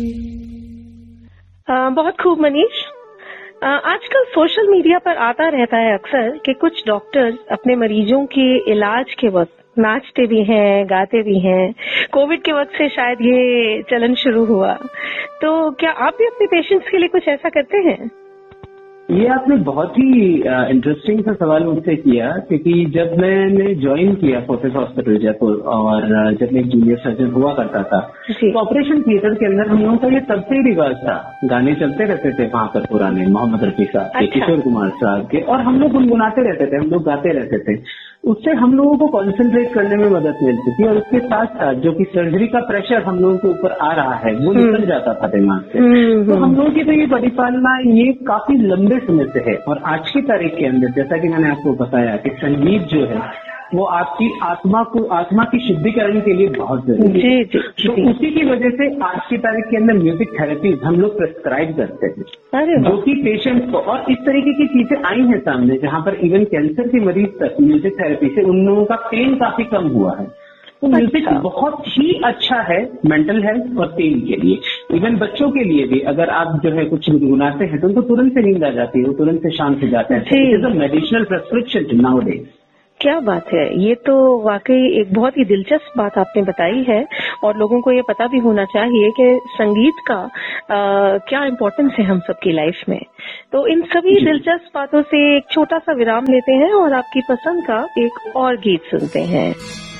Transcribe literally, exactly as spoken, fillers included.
अ, बहुत खूब मनीष। अ, आजकल सोशल मीडिया पर आता रहता है अक्सर कि कुछ डॉक्टर्स अपने मरीजों के इलाज के वक्त नाचते भी हैं, गाते भी हैं। कोविड के वक्त से शायद ये चलन शुरू हुआ। तो क्या आप भी अपने पेशेंट्स के लिए कुछ ऐसा करते हैं? ये आपने बहुत ही इंटरेस्टिंग सा सवाल मुझसे किया, क्योंकि जब मैंने ज्वाइन किया फोर्टिस हॉस्पिटल जयपुर और जब मैं जूनियर सर्जन हुआ करता था, तो ऑपरेशन थिएटर के अंदर हम लोगों का ये तब से ही रिवाज था। गाने चलते रहते थे वहां पर पुराने मोहम्मद रफी साहब के, किशोर कुमार साहब के, और हम लोग गुनगुनाते रहते थे, हम लोग गाते रहते थे। उससे हम लोगों को कंसंट्रेट करने में मदद मिलती थी और उसके साथ साथ जो कि सर्जरी का प्रेशर हम लोगों के ऊपर आ रहा है वो निकल जाता था दिमाग से। तो हम लोगों की तो ये परिपालना ये काफी लंबे समय से है। और आज की तारीख के अंदर जैसा कि मैंने आपको बताया कि संगीत जो है वो आपकी आत्मा को आत्मा की शुद्धिकरण के लिए बहुत जरूरी है। तो उसी की वजह से आज की तारीख के अंदर म्यूजिक थेरेपी हम लोग प्रेस्क्राइब करते हैं, जो कि पेशेंट को, और इस तरीके की चीजें आई हैं सामने जहां पर इवन कैंसर के मरीज तक म्यूजिक थेरेपी से उन लोगों का पेन काफी कम हुआ है। तो म्यूजिक बहुत ही अच्छा है मेंटल हेल्थ और पेन के लिए। इवन बच्चों के लिए भी अगर आप जो है कुछ गुनगुनाते हैं तो उनको तुरंत से नींद आ जाती है, वो तुरंत से शांत हो जाता है। It is a medicinal prescription now days. क्या बात है, ये तो वाकई एक बहुत ही दिलचस्प बात आपने बताई है। और लोगों को ये पता भी होना चाहिए कि संगीत का आ, क्या इम्पोर्टेंस है हम सबकी लाइफ में। तो इन सभी दिलचस्प बातों से एक छोटा सा विराम लेते हैं और आपकी पसंद का एक और गीत सुनते हैं।